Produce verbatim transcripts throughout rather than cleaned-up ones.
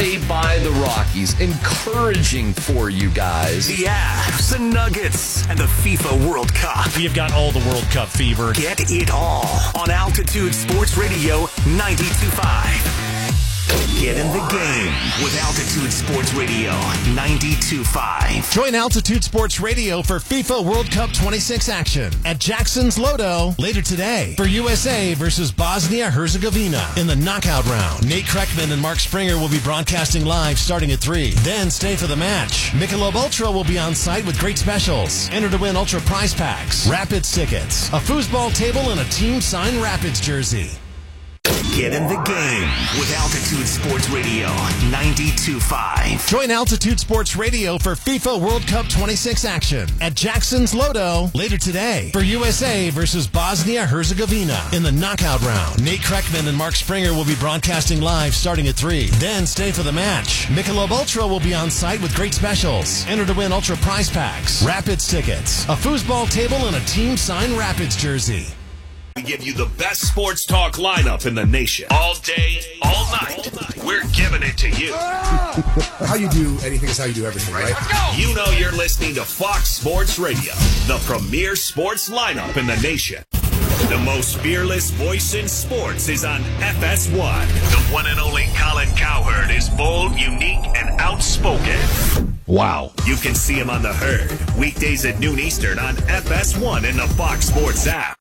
played by the Rockies. Encouraging for you guys. The Avs, the Nuggets, and the FIFA World Cup. We have got all the World Cup fever. Get it all on Altitude Sports Radio ninety-two point five. Get in the game with Altitude Sports Radio ninety-two point five. Join Altitude Sports Radio for FIFA World Cup twenty-six action at Jackson's Lodo later today for U S A versus Bosnia-Herzegovina in the knockout round. Nate Kreckman and Mark Springer will be broadcasting live starting at three. Then stay for the match. Michelob Ultra will be on site with great specials. Enter to win Ultra prize packs, Rapids tickets, a foosball table, and a team signed Rapids jersey. Get in the game with Altitude Sports Radio ninety-two point five. Join Altitude Sports Radio for FIFA World Cup twenty-six action at Jackson's Lodo later today for U S A versus Bosnia-Herzegovina in the knockout round. Nate Kreckman and Mark Springer will be broadcasting live starting at three. Then stay for the match. Michelob Ultra will be on site with great specials. Enter to win Ultra prize packs, Rapids tickets, a foosball table, and a team signed Rapids jersey. We give you the best sports talk lineup in the nation. All day, all night. We're giving it to you. How you do anything is how you do everything, right? You know you're listening to Fox Sports Radio, the premier sports lineup in the nation. The most fearless voice in sports is on F S one. The one and only Colin Cowherd is bold, unique, and outspoken. Wow. You can see him on The Herd, weekdays at noon Eastern on F S one and the Fox Sports app.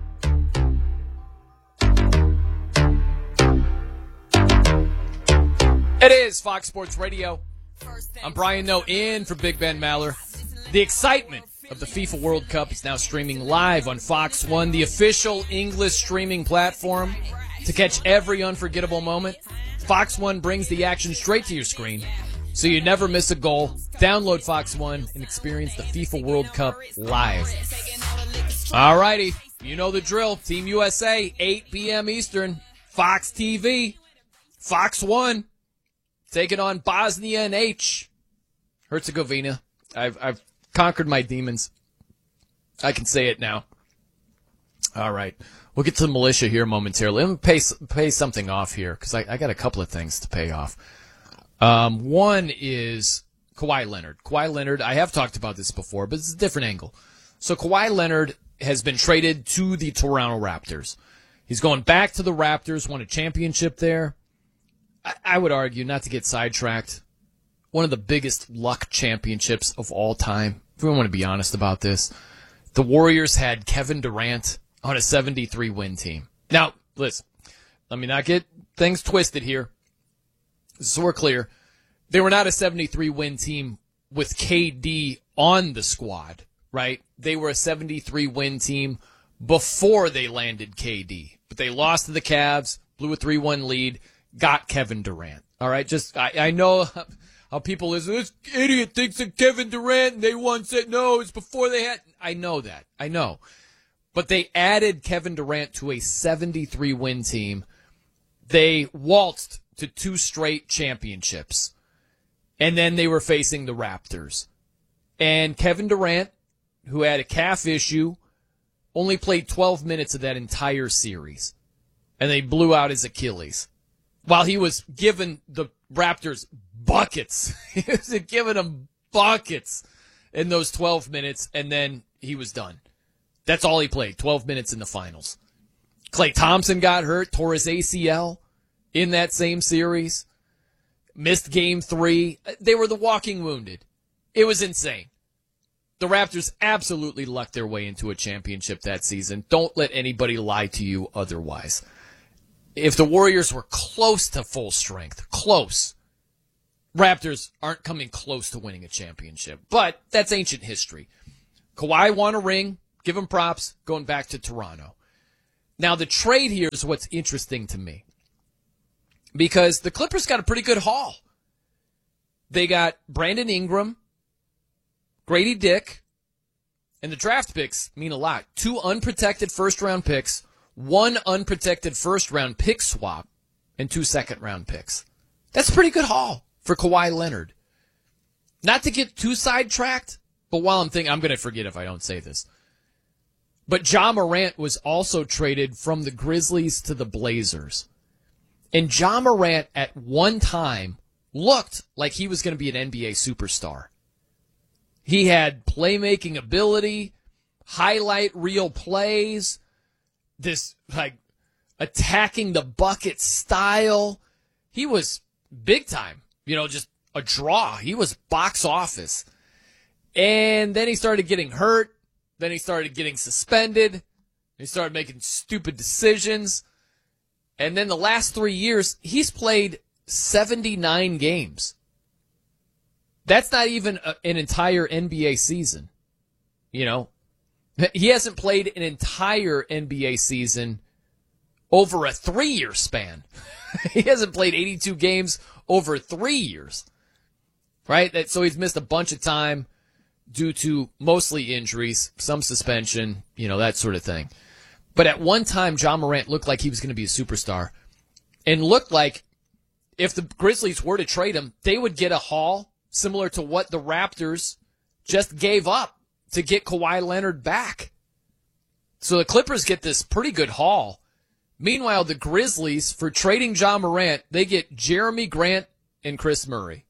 It is Fox Sports Radio. I'm Brian Noe in for Big Ben Maller. The excitement of the FIFA World Cup is now streaming live on Fox one, the official English streaming platform. To catch every unforgettable moment, Fox one brings the action straight to your screen, so you never miss a goal. Download Fox one and experience the FIFA World Cup live. Alrighty, you know the drill. Team U S A, eight p.m. Eastern, Fox T V, Fox one. Taking on Bosnia and H. Herzegovina. I've I've conquered my demons. I can say it now. All right. We'll get to the militia here momentarily. Let me pay, pay something off here because I, I got a couple of things to pay off. Um, one is Kawhi Leonard. Kawhi Leonard, I have talked about this before, but it's a different angle. So Kawhi Leonard has been traded to the Toronto Raptors. He's going back to the Raptors, won a championship there. I would argue, not to get sidetracked, one of the biggest luck championships of all time. If we want to be honest about this, the Warriors had Kevin Durant on a seventy-three win team. Now, listen, let me not get things twisted here. So we're clear. They were not a seventy-three win team with K D on the squad, right? They were a seventy-three win team before they landed K D. But they lost to the Cavs, blew a three one lead. Got Kevin Durant. All right, just I, I know how people listen. This idiot thinks that Kevin Durant and they once said no, it's before they had. I know that. I know. But they added Kevin Durant to a seventy-three win team. They waltzed to two straight championships. And then they were facing the Raptors. And Kevin Durant, who had a calf issue, only played twelve minutes of that entire series. And they blew out his Achilles. While he was giving the Raptors buckets. He was giving them buckets in those twelve minutes, and then he was done. That's all he played, twelve minutes in the finals. Klay Thompson got hurt, tore his A C L in that same series. Missed game three. They were the walking wounded. It was insane. The Raptors absolutely lucked their way into a championship that season. Don't let anybody lie to you otherwise. If the Warriors were close to full strength, close, Raptors aren't coming close to winning a championship. But that's ancient history. Kawhi won a ring. Give him props. Going back to Toronto. Now, the trade here is what's interesting to me. Because the Clippers got a pretty good haul. They got Brandon Ingram, Grady Dick, and the draft picks mean a lot. Two unprotected first-round picks, one unprotected first-round pick swap, and two second-round picks. That's a pretty good haul for Kawhi Leonard. Not to get too sidetracked, but while I'm thinking, I'm going to forget if I don't say this. But Ja Morant was also traded from the Grizzlies to the Blazers. And Ja Morant at one time looked like he was going to be an N B A superstar. He had playmaking ability, highlight reel plays, this like attacking the bucket style. He was big time, you know, just a draw. He was box office. And then he started getting hurt. Then he started getting suspended. He started making stupid decisions. And then the last three years, he's played seventy-nine games. That's not even a, an entire N B A season. You know, he hasn't played an entire N B A season over a three-year span. He hasn't played eighty-two games over three years. Right? That, so he's missed a bunch of time due to mostly injuries, some suspension, you know, that sort of thing. But at one time, Ja Morant looked like he was going to be a superstar and looked like if the Grizzlies were to trade him, they would get a haul similar to what the Raptors just gave up to get Kawhi Leonard back. So the Clippers get this pretty good haul. Meanwhile, the Grizzlies, for trading Ja Morant, they get Jeremy Grant and Chris Murray.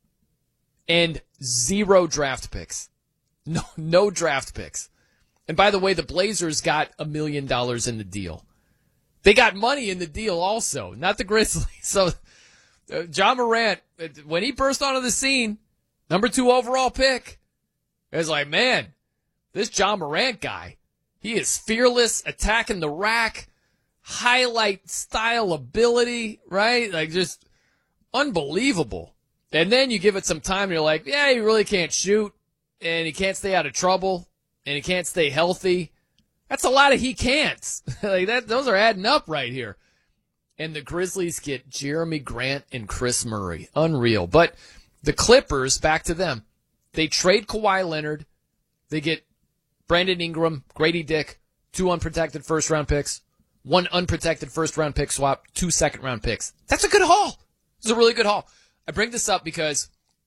And zero draft picks. No, no draft picks. And by the way, the Blazers got a million dollars in the deal. They got money in the deal also, not the Grizzlies. So, uh, Ja Morant, when he burst onto the scene, number two overall pick, it was like, man, this Ja Morant guy, he is fearless, attacking the rack, highlight style ability, right? Like, just unbelievable. And then you give it some time, and you're like, yeah, he really can't shoot, and he can't stay out of trouble, and he can't stay healthy. That's a lot of he can'ts. Like that, those are adding up right here. And the Grizzlies get Jeremy Grant and Chris Murray. Unreal. But the Clippers, back to them. They trade Kawhi Leonard. They get Brandon Ingram, Grady Dick, two unprotected first-round picks, one unprotected first-round pick swap, two second-round picks. That's a good haul. It's a really good haul. I bring this up because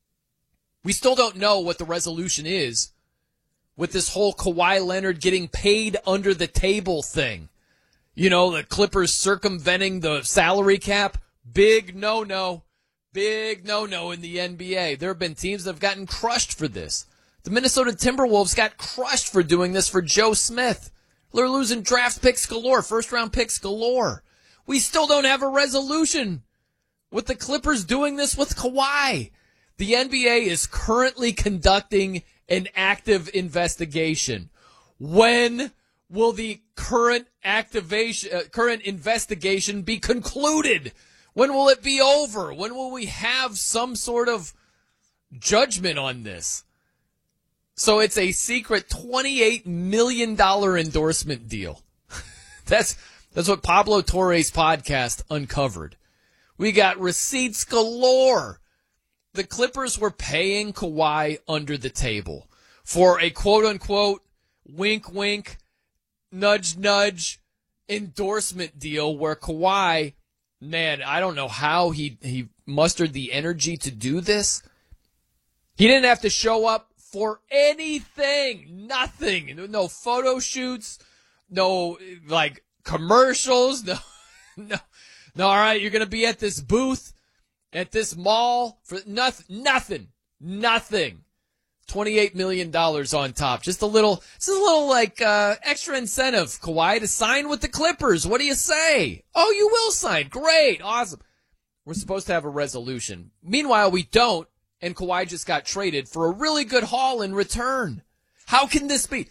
we still don't know what the resolution is with this whole Kawhi Leonard getting paid under the table thing. You know, the Clippers circumventing the salary cap. Big no-no. Big no-no in the N B A. There have been teams that have gotten crushed for this. The Minnesota Timberwolves got crushed for doing this for Joe Smith. They're losing draft picks galore, first-round picks galore. We still don't have a resolution with the Clippers doing this with Kawhi. The N B A is currently conducting an active investigation. When will the current activation, uh, current investigation be concluded? When will it be over? When will we have some sort of judgment on this? So it's a secret twenty-eight million dollars endorsement deal. That's, that's what Pablo Torre's podcast uncovered. We got receipts galore. The Clippers were paying Kawhi under the table for a quote-unquote wink, wink, nudge, nudge endorsement deal where Kawhi, man, I don't know how he, he mustered the energy to do this. He didn't have to show up for anything, nothing, no photo shoots, no, like, commercials, no, no, no, all right, you're going to be at this booth at this mall for nothing, nothing, nothing. twenty-eight million dollars on top. Just a little, just a little like, uh, extra incentive, Kawhi, to sign with the Clippers. What do you say? Oh, you will sign. Great. Awesome. We're supposed to have a resolution. Meanwhile, we don't, and Kawhi just got traded for a really good haul in return. How can this be?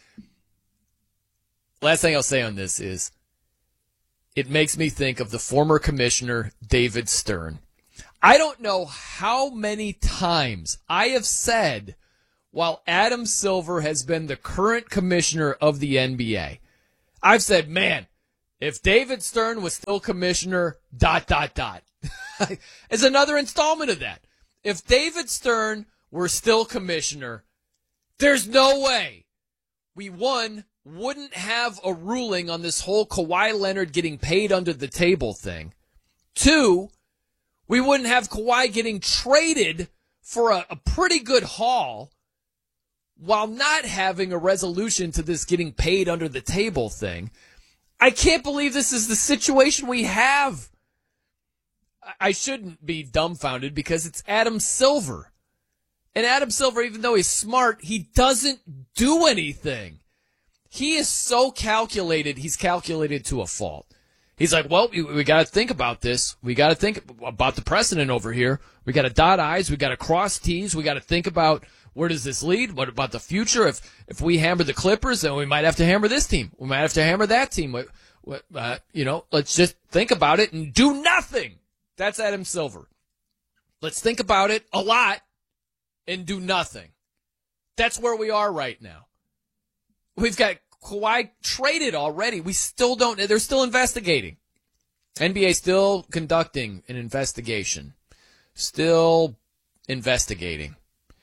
Last thing I'll say on this is, it makes me think of the former commissioner, David Stern. I don't know how many times I have said, while Adam Silver has been the current commissioner of the N B A, I've said, man, if David Stern was still commissioner, dot, dot, dot. It's another installment of that. If David Stern were still commissioner, there's no way we, one, wouldn't have a ruling on this whole Kawhi Leonard getting paid under the table thing. Two, we wouldn't have Kawhi getting traded for a, a pretty good haul while not having a resolution to this getting paid under the table thing. I can't believe this is the situation we have. I shouldn't be dumbfounded because it's Adam Silver. And Adam Silver, even though he's smart, he doesn't do anything. He is so calculated, he's calculated to a fault. He's like, well, we, we got to think about this. We got to think about the precedent over here. We got to dot I's. We got to cross T's. We got to think about where does this lead? What about the future? If if we hammer the Clippers, then we might have to hammer this team. We might have to hammer that team. What, what, uh, you know, let's just think about it and do nothing. That's Adam Silver. Let's think about it a lot and do nothing. That's where we are right now. We've got Kawhi traded already. We still don't. They're still investigating. N B A still conducting an investigation. Still investigating.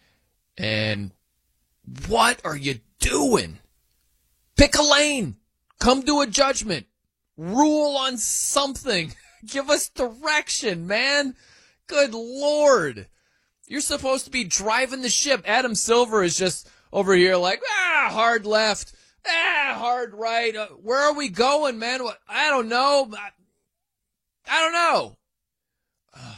And what are you doing? Pick a lane. Come to a judgment. Rule on something. Give us direction, man. Good Lord. You're supposed to be driving the ship. Adam Silver is just over here like, ah, hard left. Ah, hard right. Uh, where are we going, man? What, I don't know. I, I don't know. Uh,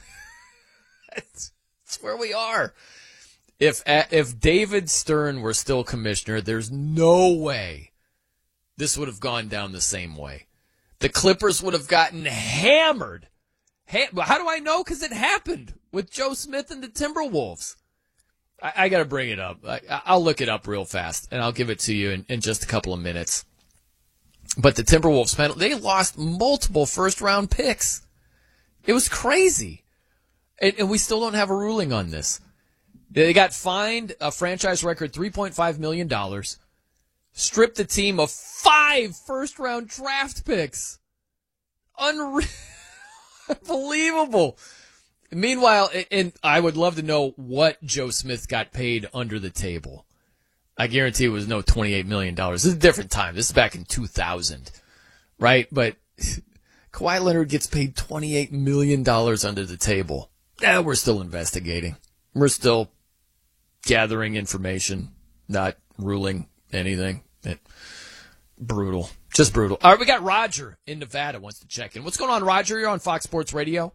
that's, that's where we are. If if David Stern were still commissioner, there's no way this would have gone down the same way. The Clippers would have gotten hammered. Ha- How do I know? Because it happened with Joe Smith and the Timberwolves. I, I got to bring it up. I, I'll look it up real fast, and I'll give it to you in, in just a couple of minutes. But the Timberwolves, they lost multiple first-round picks. It was crazy. And, and we still don't have a ruling on this. They got fined a franchise record three point five million dollars, stripped the team of five first-round draft picks. Unre- Unbelievable. Meanwhile, and I would love to know what Joe Smith got paid under the table. I guarantee it was no twenty-eight million dollars. This is a different time. This is back in two thousand, right? But Kawhi Leonard gets paid twenty-eight million dollars under the table. Yeah, we're still investigating. We're still gathering information, not ruling anything. It, brutal. Just brutal. All right, we got Roger in Nevada wants to check in. What's going on, Roger? You're on Fox Sports Radio.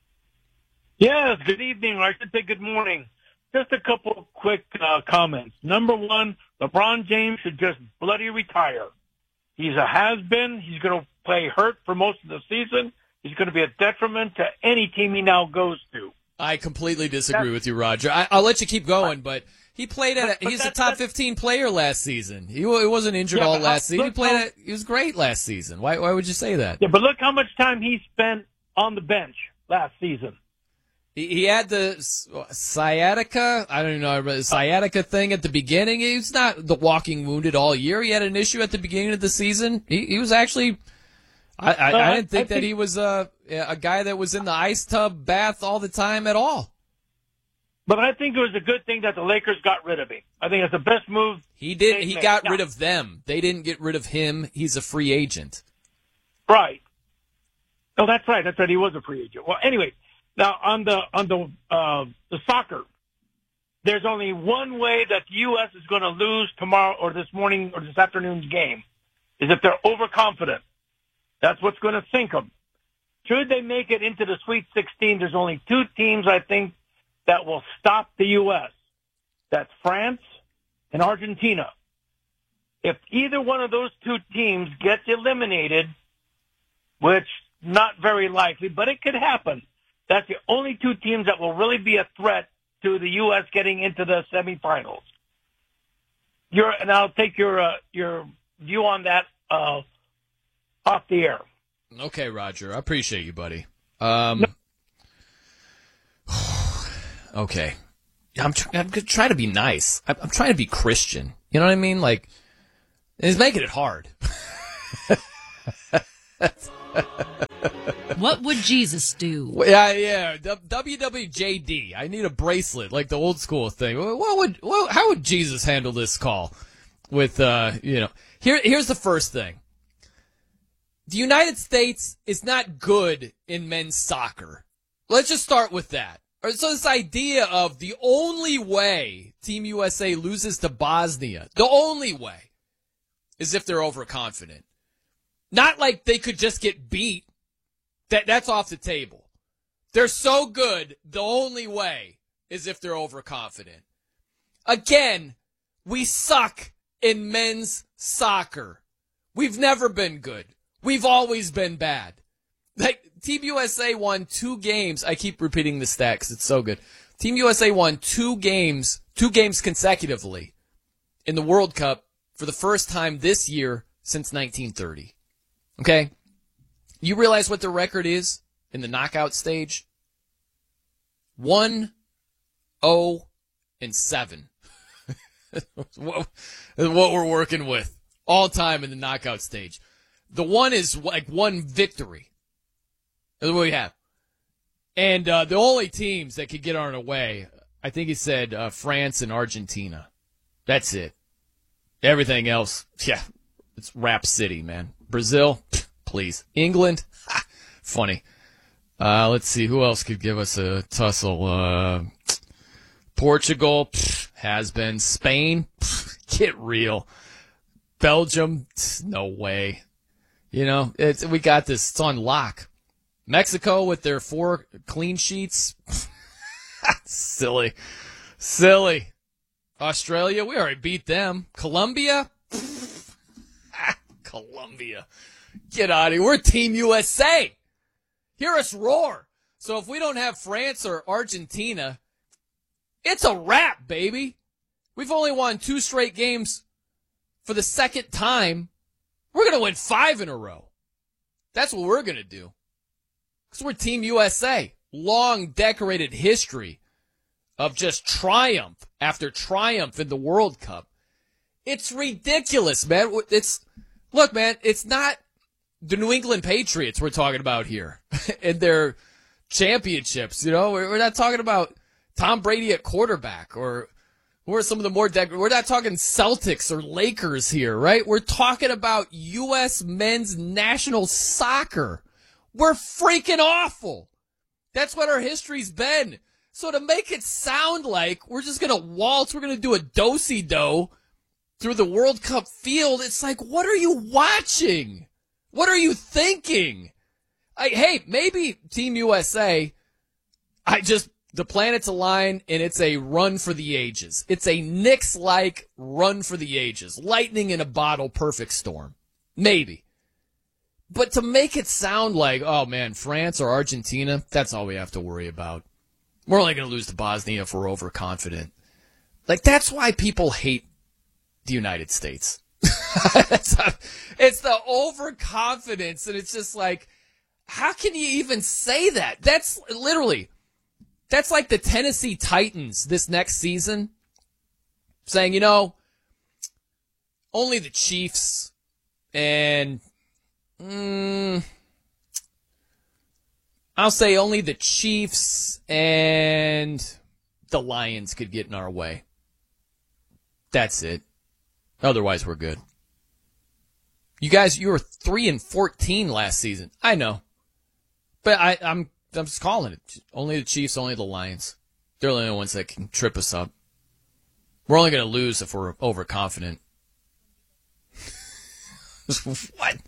Yes, good evening, or I should say good morning. Just a couple of quick uh, comments. Number one, LeBron James should just bloody retire. He's a has-been. He's going to play hurt for most of the season. He's going to be a detriment to any team he now goes to. I completely disagree with you, Roger. I, I'll let you keep going, but he played at. A, he's a top fifteen player last season. He, he wasn't injured yeah, all last season. He played. How, at, he was great last season. Why? Why would you say that? Yeah, but look how much time he spent on the bench last season. He, he had the sciatica. I don't know the sciatica thing at the beginning. He was not the walking wounded all year. He had an issue at the beginning of the season. He, he was actually. I, I, uh, I didn't think I that think, he was a a guy that was in the ice tub bath all the time at all. But I think it was a good thing that the Lakers got rid of him. I think it's the best move. He did. He made. got now, rid of them. They didn't get rid of him. He's a free agent. Right. Oh, that's right. That's right. He was a free agent. Well, anyway, now on the on the uh, the soccer, there's only one way that the U S is going to lose tomorrow or this morning or this afternoon's game, is if they're overconfident. That's what's going to sink them. Should they make it into the Sweet sixteen, there's only two teams, I think, that will stop the U S. That's France and Argentina. If either one of those two teams gets eliminated, which not very likely, but it could happen, that's the only two teams that will really be a threat to the U S getting into the semifinals. Your, and I'll take your uh, your view on that uh, off the air. Okay, Roger. I appreciate you, buddy. Um, okay. I'm, tr- I'm trying to be nice. I'm, I'm trying to be Christian. You know what I mean? Like, he's making it hard. What would Jesus do? Yeah, yeah. W W J D. I need a bracelet, like the old school thing. What would? What, how would Jesus handle this call? With, uh, you know, here. Here's the first thing. The United States is not good in men's soccer. Let's just start with that. So this idea of the only way Team U S A loses to Bosnia, the only way, is if they're overconfident. Not like they could just get beat. That That's off the table. They're so good, the only way is if they're overconfident. Again, we suck in men's soccer. We've never been good. We've always been bad. Like, Team U S A won two games. I keep repeating the stat because it's so good. Team U S A won two games, two games consecutively in the World Cup for the first time this year since nineteen thirty. Okay? You realize what the record is in the knockout stage? one oh and seven. what, what we're working with all time in the knockout stage. The one is like one victory. That's what we have. And uh, the only teams that could get on our way, I think he said uh, France and Argentina. That's it. Everything else, yeah, it's Rap City, man. Brazil, please. England, ha, funny. Uh, let's see, who else could give us a tussle? Uh, Portugal, pff, has been. Spain, pff, get real. Belgium, no way. You know, it's, we got this. It's on lock. Mexico with their four clean sheets. Silly. Silly. Australia, we already beat them. Colombia? Colombia. Get out of here. We're Team U S A. Hear us roar. So if we don't have France or Argentina, it's a wrap, baby. We've only won two straight games for the second time. We're going to win five in a row. That's what we're going to do. Because we're Team U S A. Long, decorated history of just triumph after triumph in the World Cup. It's ridiculous, man. It's look, man, it's not the New England Patriots we're talking about here and their championships. You know, we're not talking about Tom Brady at quarterback or or some of the more dec- we're not talking Celtics or Lakers here, right? We're talking about U S men's national soccer. We're freaking awful. That's what our history's been. So to make it sound like we're just going to waltz, we're going to do a do-si-do through the World Cup field, it's like, what are you watching? What are you thinking? I, hey, maybe Team U S A, I just, the planets align and it's a run for the ages. It's a Knicks-like run for the ages. Lightning in a bottle, perfect storm. Maybe. But to make it sound like, oh man, France or Argentina, that's all we have to worry about. We're only going to lose to Bosnia if we're overconfident. Like, that's why people hate the United States. it's, a, it's the overconfidence, and it's just like, how can you even say that? That's literally, that's like the Tennessee Titans this next season saying, you know, only the Chiefs and, mm, I'll say only the Chiefs and the Lions could get in our way. That's it. Otherwise, we're good. You guys, you were three and fourteen last season. I know, but I, I'm I'm just calling it. Only the Chiefs, only the Lions. They're the only ones that can trip us up. We're only going to lose if we're overconfident. What?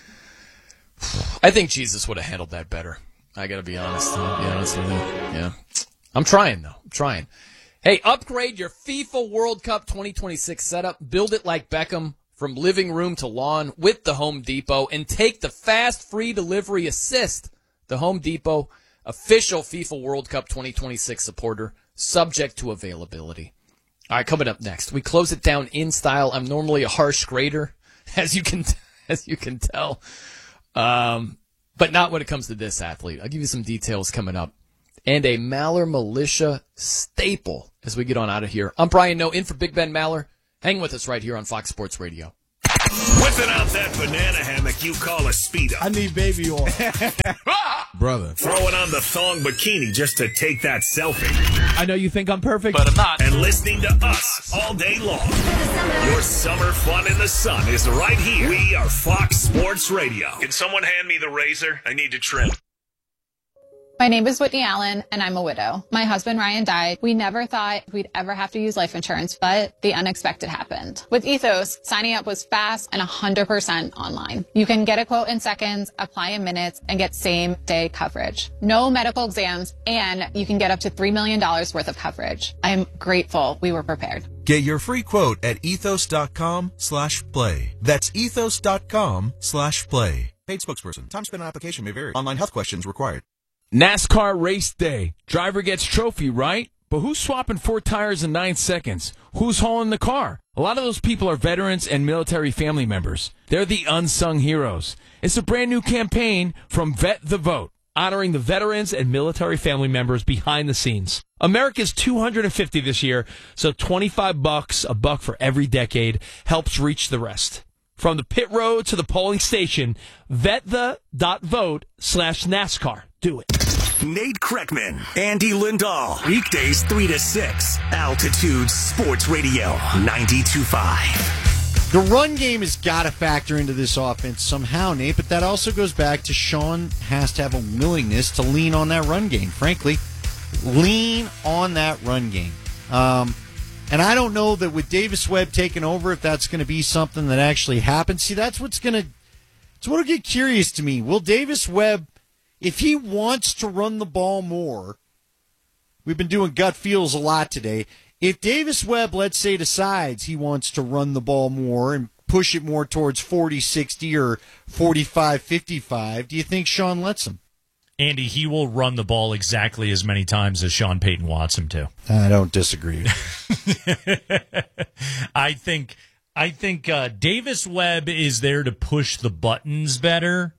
I think Jesus would have handled that better. I got to be honest. I'll be honest with you. Yeah, I'm trying though. I'm trying. Hey, upgrade your FIFA World Cup twenty twenty-six setup. Build it like Beckham from living room to lawn with the Home Depot and take the fast free delivery assist. The Home Depot, official FIFA World Cup twenty twenty-six supporter, subject to availability. All right, coming up next, we close it down in style. I'm normally a harsh grader, as you can as you can tell, um, but not when it comes to this athlete. I'll give you some details coming up. And a Maller Militia staple as we get on out of here. I'm Brian Noe, in for Big Ben Maller. Hang with us right here on Fox Sports Radio. Whipping out that banana hammock you call a Speedo. I need baby oil. Brother. Throwing on the thong bikini just to take that selfie. I know you think I'm perfect, but I'm not. And listening to us all day long. Your summer fun in the sun is right here. We are Fox Sports Radio. Can someone hand me the razor? I need to trim. My name is Whitney Allen, and I'm a widow. My husband, Ryan, died. We never thought we'd ever have to use life insurance, but the unexpected happened. With Ethos, signing up was fast and one hundred percent online. You can get a quote in seconds, apply in minutes, and get same-day coverage. No medical exams, and you can get up to three million dollars worth of coverage. I'm grateful we were prepared. Get your free quote at ethos.com slash play. That's ethos.com slash play. Paid spokesperson. Time spent on application may vary. Online health questions required. NASCAR race day. Driver gets trophy, right? But who's swapping four tires in nine seconds? Who's hauling the car? A lot of those people are veterans and military family members. They're the unsung heroes. It's a brand new campaign from Vet the Vote, honoring the veterans and military family members behind the scenes. America's two hundred fifty this year, so twenty-five bucks, a buck for every decade, helps reach the rest. From the pit road to the polling station, vetthe.vote slash NASCAR. Do it. Nate Kreckman, Andy Lindahl. Weekdays three to six. Altitude Sports Radio ninety-two point five. The run game has got to factor into this offense somehow, Nate, but that also goes back to Sean has to have a willingness to lean on that run game. Frankly, lean on that run game. Um, and I don't know that with Davis Webb taking over, if that's going to be something that actually happens. See, that's what's going to, it's what'll get curious to me. Will Davis Webb, if he wants to run the ball more, we've been doing gut feels a lot today. If Davis Webb, let's say, decides he wants to run the ball more and push it more towards forty sixty or forty-five fifty-five, do you think Sean lets him? Andy, he will run the ball exactly as many times as Sean Payton wants him to. I don't disagree. I think I think uh, Davis Webb is there to push the buttons better,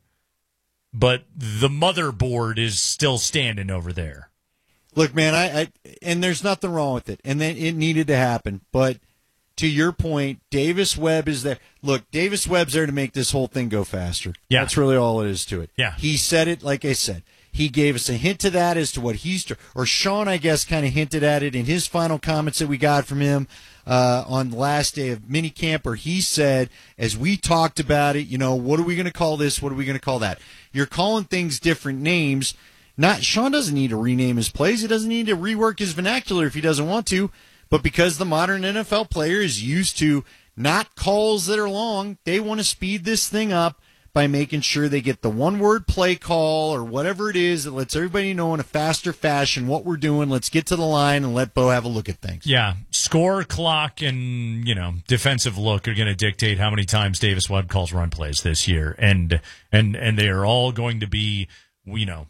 but the motherboard is still standing over there. Look, man, I, I and there's nothing wrong with it, and then it needed to happen. But to your point, Davis Webb is there. Look, Davis Webb's there to make this whole thing go faster. Yeah, that's really all it is to it. Yeah, he said it. Like I said, he gave us a hint to that as to what he's or Sean, I guess, kind of hinted at it in his final comments that we got from him uh, on the last day of minicamp, where he said, as we talked about it, you know, what are we going to call this? What are we going to call that? You're calling things different names. Not Sean doesn't need to rename his plays. He doesn't need to rework his vernacular if he doesn't want to. But because the modern N F L player is used to not calls that are long, they want to speed this thing up by making sure they get the one-word play call or whatever it is that lets everybody know in a faster fashion what we're doing. Let's get to the line and let Bo have a look at things. Yeah, score, clock, and, you know, defensive look are going to dictate how many times Davis Webb calls run plays this year. And and and they are all going to be, you know,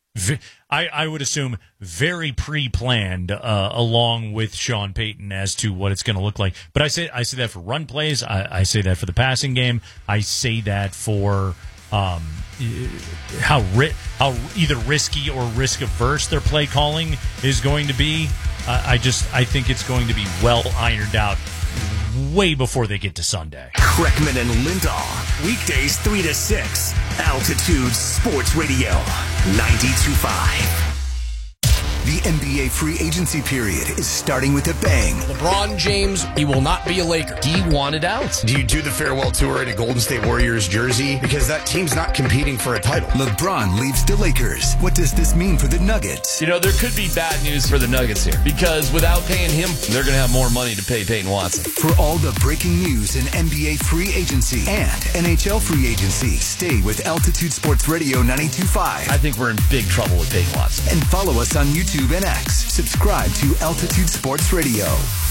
I, I would assume very pre-planned uh, along with Sean Payton as to what it's going to look like. But I say I say that for run plays. I, I say that for the passing game. I say that for um, how ri- how either risky or risk averse their play calling is going to be. Uh, I just I think it's going to be well ironed out way before they get to Sunday. Kreckman and Lindahl, weekdays three to six. Altitude Sports Radio ninety-two point five. The N B A free agency period is starting with a bang. LeBron James, he will not be a Laker. He wanted out. Do you do the farewell tour in a Golden State Warriors jersey? Because that team's not competing for a title. LeBron leaves the Lakers. What does this mean for the Nuggets? You know, there could be bad news for the Nuggets here, because without paying him, they're going to have more money to pay Peyton Watson. For all the breaking news in N B A free agency and N H L free agency, stay with Altitude Sports Radio ninety-two point five. I think we're in big trouble with Peyton Watson. And follow us on YouTube and X. Subscribe to Altitude Sports Radio.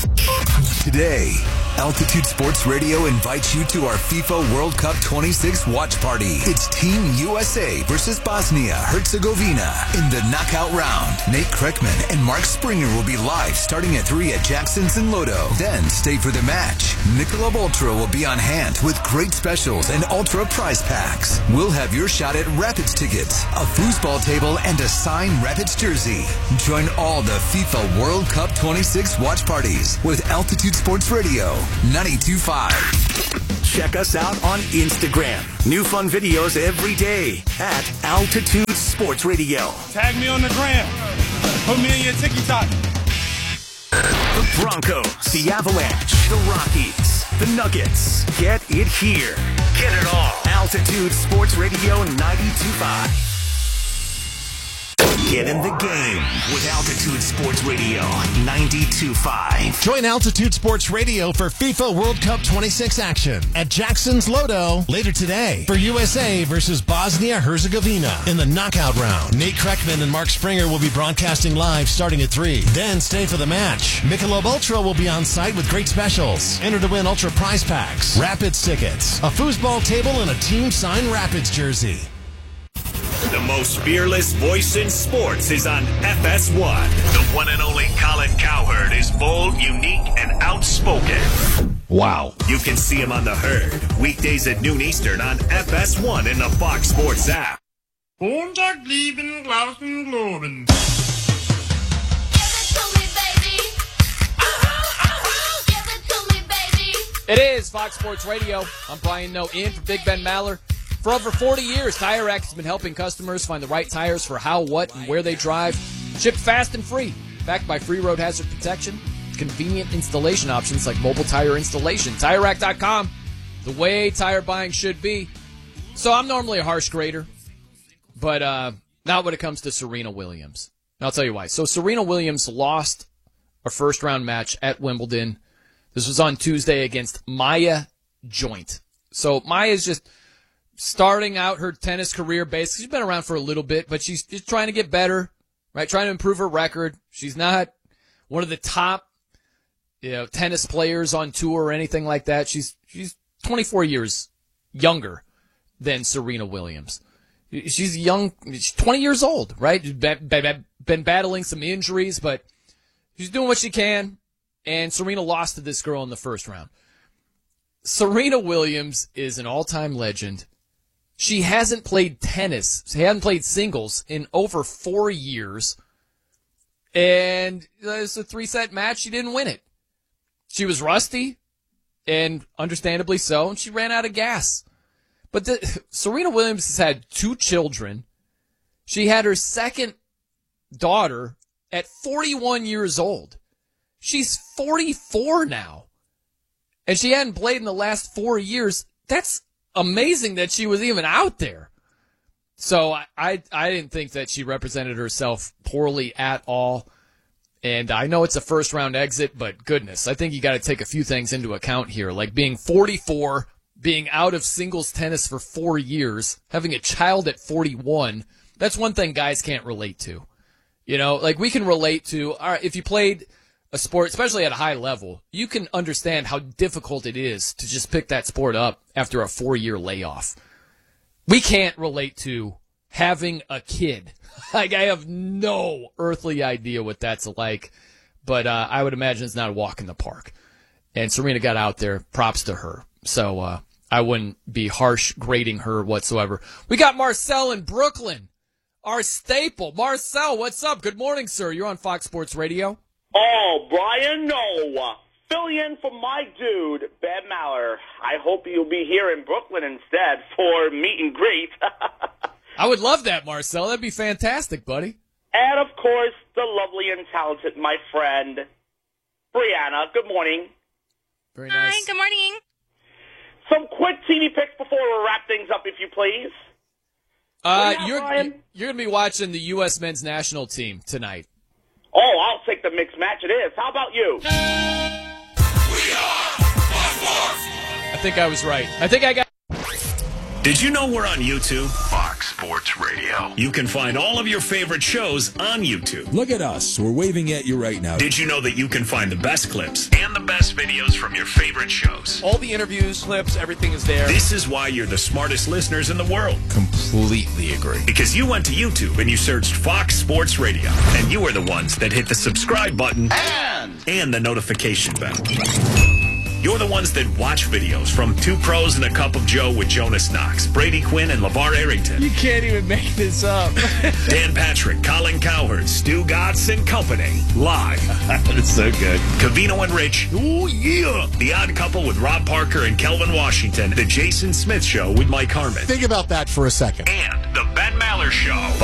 Today, Altitude Sports Radio invites you to our FIFA World Cup twenty-six watch party. It's Team U S A versus Bosnia-Herzegovina in the knockout round. Nate Kreckman and Mark Springer will be live starting at three at Jackson's in Lodo. Then stay for the match. Michelob Ultra will be on hand with great specials and Ultra prize packs. We'll have your shot at Rapids tickets, a foosball table, and a signed Rapids jersey. Join all the FIFA World Cup twenty-six watch parties with Altitude Sports Radio ninety-two point five. Check us out on Instagram. New fun videos every day at Altitude Sports Radio. Tag me on the gram. Put me in your TikTok. The Broncos, the Avalanche, the Rockies, the Nuggets. Get it here. Get it all. Altitude Sports Radio ninety-two point five. Get in the game with Altitude Sports Radio ninety-two point five. Join Altitude Sports Radio for FIFA World Cup twenty-six action at Jackson's Lodo later today for U S A versus Bosnia-Herzegovina in the knockout round. Nate Kreckman and Mark Springer will be broadcasting live starting at three. Then stay for the match. Michelob Ultra will be on site with great specials. Enter to win Ultra prize packs, Rapids tickets, a foosball table, and a team-signed Rapids jersey. The most fearless voice in sports is on F S one. The one and only Colin Cowherd is bold, unique, and outspoken. Wow. You can see him on The Herd, weekdays at noon Eastern on F S one in the Fox Sports app. Montag, lieben, glauben, globen. It is Fox Sports Radio. I'm Brian Noe in for Big Ben Maller. For over forty years, Tire Rack has been helping customers find the right tires for how, what, and where they drive. Shipped fast and free. Backed by free road hazard protection. Convenient installation options like mobile tire installation. Tire Rack dot com. The way tire buying should be. So I'm normally a harsh grader, but uh, not when it comes to Serena Williams. And I'll tell you why. So Serena Williams lost a first-round match at Wimbledon. This was on Tuesday against Maya Joint. So Maya's just starting out her tennis career. Basically, she's been around for a little bit, but she's just trying to get better, right? Trying to improve her record. She's not one of the top, you know, tennis players on tour or anything like that. She's she's twenty-four years younger than Serena Williams. She's young. She's twenty years old, right? Been, been battling some injuries, but she's doing what she can. And Serena lost to this girl in the first round. Serena Williams is an all-time legend. She hasn't played tennis. She hasn't played singles in over four years. And it's a three-set match. She didn't win it. She was rusty, and understandably so, and she ran out of gas. But the, Serena Williams has had two children. She had her second daughter at forty-one years old. She's forty-four now, and she hadn't played in the last four years. That's amazing that she was even out there. So I, I, I didn't think that she represented herself poorly at all. And I know it's a first-round exit, but goodness, I think you got to take a few things into account here, like being forty-four, being out of singles tennis for four years, having a child at forty-one. That's one thing guys can't relate to. You know, like we can relate to, all right, if you played a sport, especially at a high level, you can understand how difficult it is to just pick that sport up after a four-year layoff. We can't relate to having a kid. Like, I have no earthly idea what that's like, but uh, I would imagine it's not a walk in the park. And Serena got out there. Props to her. So uh, I wouldn't be harsh grading her whatsoever. We got Marcel in Brooklyn, our staple. Marcel, what's up? Good morning, sir. You're on Fox Sports Radio. Oh, Brian, no. Fill in for my dude, Ben Maller. I hope you'll be here in Brooklyn instead for meet and greet. I would love that, Marcel. That'd be fantastic, buddy. And, of course, the lovely and talented, my friend, Brianna. Good morning. Very nice. Hi, good morning. Some quick T V picks before we wrap things up, if you please. Uh, yeah, you're Brian? you're going to be watching the U S men's national team tonight. Oh, I'll take the mixed match it is. How about you? I think I was right. I think I got... Did you know we're on YouTube? Fox Sports Radio. You can find all of your favorite shows on YouTube. Look at us. We're waving at you right now. Did you know that you can find the best clips and the best videos from your favorite shows? All the interviews, clips, everything is there. This is why you're the smartest listeners in the world. Completely agree. Because you went to YouTube and you searched Fox Sports Radio. And you are the ones that hit the subscribe button and, and the notification bell. You're the ones that watch videos from Two Pros and a Cup of Joe with Jonas Knox, Brady Quinn, and LeVar Arrington. You can't even make this up. Dan Patrick, Colin Cowherd, Stu Gatz and Company. Live. That's so good. Covino and Rich. Oh, yeah. The Odd Couple with Rob Parker and Kelvin Washington. The Jason Smith Show with Mike Harmon. Think about that for a second. And The Ben Maller Show.